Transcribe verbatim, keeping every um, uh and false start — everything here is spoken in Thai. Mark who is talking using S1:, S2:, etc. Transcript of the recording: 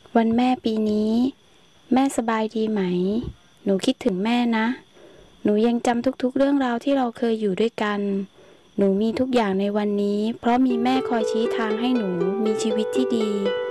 S1: วันแม่ปีนี้แม่สบายดีไหมหนูคิดถึงแม่นะหนูยังจำทุกๆเรื่องราวที่เราเคยอยู่ด้วยกันหนูมีทุกอย่างในวันนี้เพราะมีแม่คอยชี้ทางให้หนูมีชีวิตที่ดี